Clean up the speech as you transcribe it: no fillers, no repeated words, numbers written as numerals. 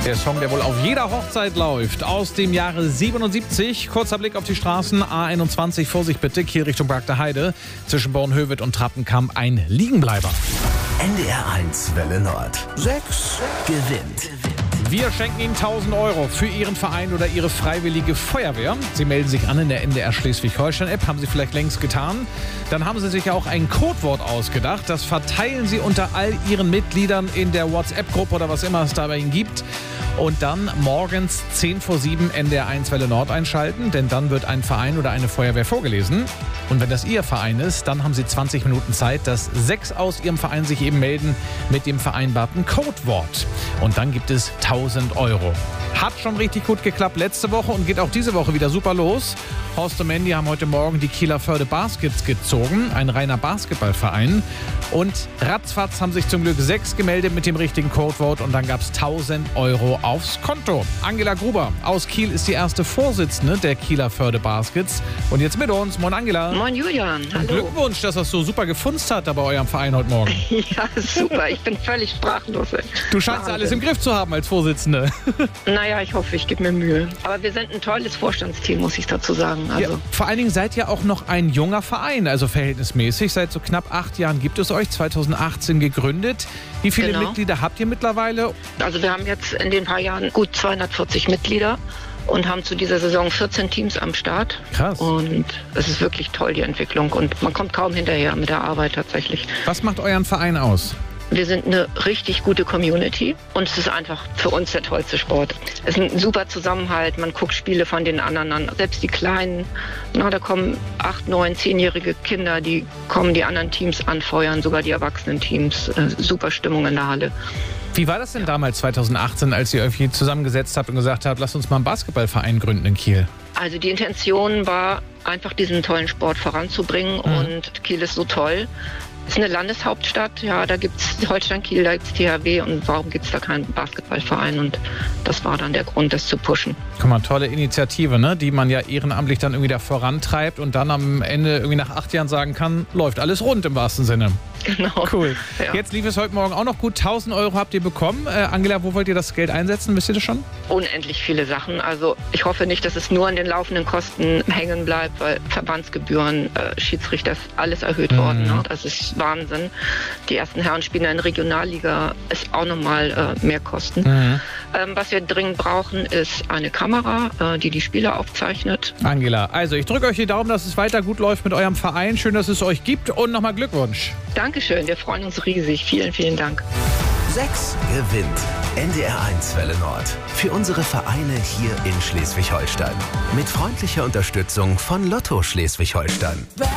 Der Song, der wohl auf jeder Hochzeit läuft, aus dem Jahre 77. Kurzer Blick auf die Straßen. A21, Vorsicht bitte, Kiel Richtung Bargter Heide. Zwischen Bornhöved und Trappenkamp ein Liegenbleiber. NDR 1 Welle Nord. 6 gewinnt. Wir schenken Ihnen 1.000 € für Ihren Verein oder Ihre freiwillige Feuerwehr. Sie melden sich an in der NDR Schleswig-Holstein-App, haben Sie vielleicht längst getan. Dann haben Sie sich ja auch ein Codewort ausgedacht. Das verteilen Sie unter all Ihren Mitgliedern in der WhatsApp-Gruppe oder was immer es da bei Ihnen gibt. Und dann morgens 6:50 NDR 1 Welle Nord einschalten, denn dann wird ein Verein oder eine Feuerwehr vorgelesen. Und wenn das Ihr Verein ist, dann haben Sie 20 Minuten Zeit, dass 6 aus Ihrem Verein sich eben melden mit dem vereinbarten Codewort. Und dann gibt es 1.000 €. Hat schon richtig gut geklappt letzte Woche und geht auch diese Woche wieder super los. Horst und Mandy haben heute Morgen die Kieler Förde Baskets gezogen, ein reiner Basketballverein. Und ratzfatz haben sich zum Glück 6 gemeldet mit dem richtigen Codewort und dann gab es 1.000 € aufs Konto. Angela Gruber aus Kiel ist die erste Vorsitzende der Kieler Förde Baskets. Und jetzt mit uns. Moin Angela. Moin Julian, hallo. Glückwunsch, dass das so super gefunzt hat da bei eurem Verein heute Morgen. Ja, super. Ich bin völlig sprachlos. Du scheinst alles im Griff zu haben als Vorsitzende. Naja, ich hoffe, ich gebe mir Mühe. Aber wir sind ein tolles Vorstandsteam, muss ich dazu sagen. Also. Ja, vor allen Dingen seid ihr auch noch ein junger Verein, also verhältnismäßig. Seit so knapp 8 Jahren gibt es euch, 2018 gegründet. Wie viele Mitglieder habt ihr mittlerweile? Also wir haben jetzt in den paar Jahren gut 240 Mitglieder und haben zu dieser Saison 14 Teams am Start. Krass. Und es ist wirklich toll, die Entwicklung. Und man kommt kaum hinterher mit der Arbeit tatsächlich. Was macht euren Verein aus? Wir sind eine richtig gute Community und es ist einfach für uns der tollste Sport. Es ist ein super Zusammenhalt, man guckt Spiele von den anderen an. Selbst die Kleinen, da kommen 8-, 9-, 10-jährige Kinder, die kommen die anderen Teams anfeuern, sogar die Erwachsenen-Teams. Super Stimmung in der Halle. Wie war das denn damals 2018, als ihr euch hier zusammengesetzt habt und gesagt habt, lasst uns mal einen Basketballverein gründen in Kiel? Also die Intention war, einfach diesen tollen Sport voranzubringen und Kiel ist so toll. Es ist eine Landeshauptstadt, ja, da gibt es Holstein-Kiel, da gibt es THW und warum gibt es da keinen Basketballverein? Und das war dann der Grund, das zu pushen. Guck mal, tolle Initiative, ne? Die man ja ehrenamtlich dann irgendwie da vorantreibt und dann am Ende irgendwie nach 8 Jahren sagen kann, läuft alles rund im wahrsten Sinne. Genau. Cool. Ja. Jetzt lief es heute Morgen auch noch gut. 1.000 € habt ihr bekommen. Angela, wo wollt ihr das Geld einsetzen? Wisst ihr das schon? Unendlich viele Sachen. Also ich hoffe nicht, dass es nur an den laufenden Kosten hängen bleibt, weil Verbandsgebühren, Schiedsrichter, ist alles erhöht worden. Ne? Das ist Wahnsinn. Die ersten Herren spielen in der Regionalliga, ist auch nochmal mehr Kosten. Was wir dringend brauchen, ist eine Kamera, die die Spiele aufzeichnet. Angela, also ich drücke euch die Daumen, dass es weiter gut läuft mit eurem Verein. Schön, dass es euch gibt und nochmal Glückwunsch. Dankeschön, wir freuen uns riesig. Vielen, vielen Dank. 6 gewinnt. NDR 1 Welle Nord. Für unsere Vereine hier in Schleswig-Holstein. Mit freundlicher Unterstützung von Lotto Schleswig-Holstein.